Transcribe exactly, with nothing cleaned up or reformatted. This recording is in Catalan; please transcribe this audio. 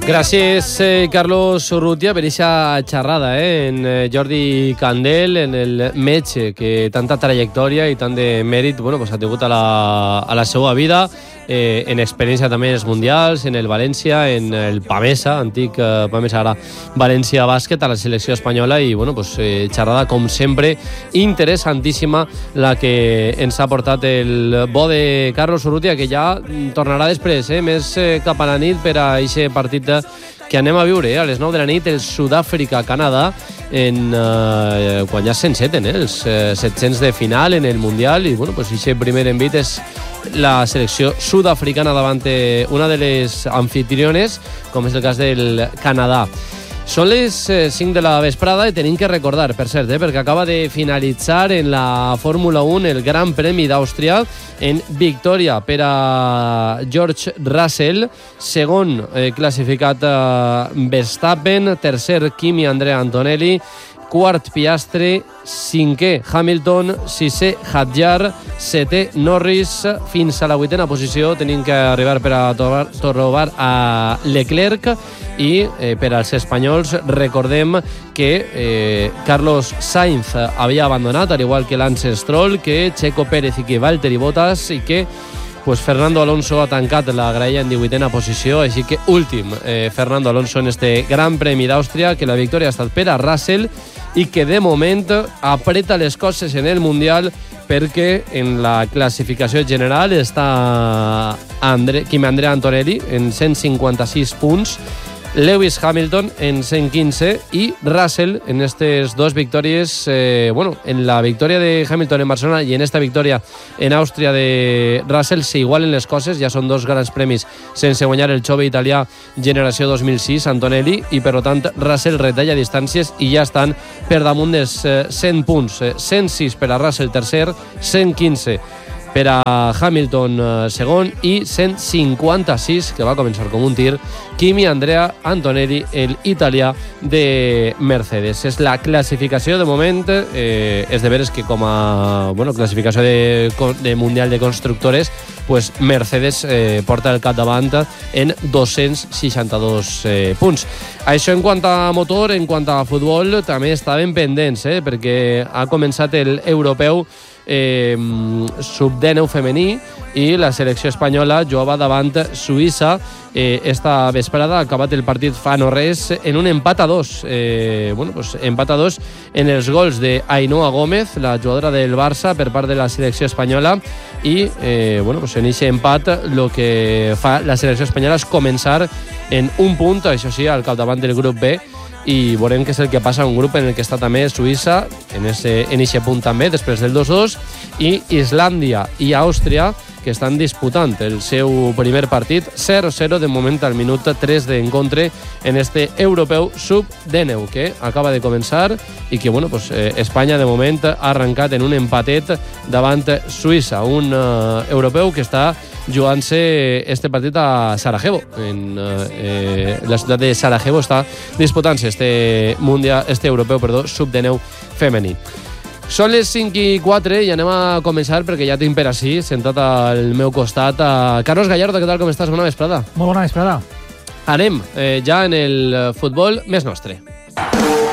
Gràcies, eh, Carlos Urrutia, per aquesta xerrada eh, en eh, Jordi Candel, en el metge que tanta trajectòria i tant de mèrit bueno, pues, ha tingut a la, a la seva vida, eh, en experiència també en els mundials, en el València, en el Pamesa, antic eh, Pamesa, ara València Bàsquet, a la selecció espanyola, i bueno, pues, eh, xerrada, com sempre, interessantíssima, la que ens ha portat el bo de Carlos Urrutia, que ja tornarà després, eh, més eh, cap a la nit per a aquest partit de que anem a viure eh, a les nou de la nit, el Sud-àfrica-Canadà, en, eh, quan ja s'enceten eh, els eh, set-cents de final en el Mundial, i bueno, pues, aquest primer envit és la selecció sud-africana davant una de les anfitriones, com és el cas del Canadà. Són les cinc de la vesprada i tenim que recordar, per cert, eh, perquè acaba de finalitzar en la Fórmula un el Gran Premi d'Àustria en victòria per a George Russell, segon eh, classificat eh, Verstappen, tercer Kimi Andrea Antonelli, quart Piastri, cinquè Hamilton, sisè Hadjar, setè Norris, fins a la vuitena posició tenim que arribar per a trobar, trobar a Leclerc, i eh, per als espanyols recordem que eh, Carlos Sainz havia abandonat, al igual que Lance Stroll, que Checo Pérez i que Valtteri Bottas, i que pues, Fernando Alonso ha tancat la graella en divuitena posició, així que últim eh, Fernando Alonso en este Gran Premi d'Àustria, que la victòria ha estat per a Russell i que de moment apreta les coses en el Mundial, perquè en la classificació general està Andre, Kimi Andrea Antonelli en cent cinquanta-sis punts, Lewis Hamilton en cent quinze i Russell en aquestes dues victòries, eh, bueno, en la victòria de Hamilton en Barcelona i en esta victòria en Àustria de Russell s'igualen les coses, ja són dos grans premis sense guanyar el jove italià generació dos mil sis, Antonelli, i per tant Russell retalla distàncies i ja estan per damunt dels eh, cent punts, eh, cent sis per a Russell tercer, cent quinze per a Hamilton eh, segon i cent cinquanta-sis, que va començar com un tir, Kimi Andrea Antonelli, el italià de Mercedes. És la classificació de moment, eh, és de veres que com a bueno, classificació de, de Mundial de Constructores, pues Mercedes eh, porta el capdavant en dos-cents seixanta-dos eh, punts. Això en quant a motor, en quant a futbol, també estaven pendents, eh, perquè ha començat el europeu Eh, sub dinou femení i la selecció espanyola jugava davant Suïssa. Eh, esta vesprada ha acabat el partit fa no res en un empat a dos. Eh, bueno, pues, empat a dos en els gols de Ainhoa Gómez, la jugadora del Barça, per part de la selecció espanyola, i eh, bueno, pues, en aquest empat el que fa la selecció espanyola és començar en un punt, això sí, al capdavant del grup B, i veurem què és el que passa a un grup en el que està també Suïssa, en aquest punt també, després del dos dos, i Islàndia i Àustria, que estan disputant el seu primer partit, zero zero de moment al minut tres d'encontre en este europeu sub dinou, que acaba de començar i que bueno, pues, eh, Espanya de moment ha arrencat en un empatet davant Suïssa, un eh, europeu que està jugant-se este partit a Sarajevo. En eh, la ciutat de Sarajevo està disputant-se este, mundial, este europeu perdó, sub dinou femení. Són les cinc i quatre i anem a començar perquè ja tinc per ací, sentat al meu costat, a Carlos Gallardo. Què tal, com estàs? Bona vesprada. Molt bona vesprada. Anem eh, ja en el futbol més nostre.